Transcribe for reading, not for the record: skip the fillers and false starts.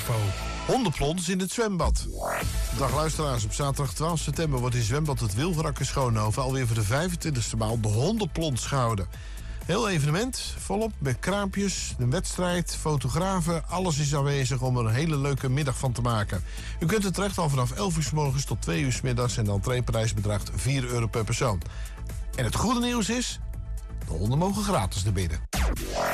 info. Hondenplons in het zwembad. Dag luisteraars, op zaterdag 12 september wordt in zwembad het Wilverak in Schoonhoven alweer voor de 25e maal de hondenplons gehouden. Heel evenement, volop met kraampjes, een wedstrijd, fotografen, alles is aanwezig om er een hele leuke middag van te maken. U kunt er terecht al vanaf 11 uur 's morgens tot 2 uur 's middags en de entreeprijs bedraagt €4 per persoon. En het goede nieuws is, de honden mogen gratis naar binnen.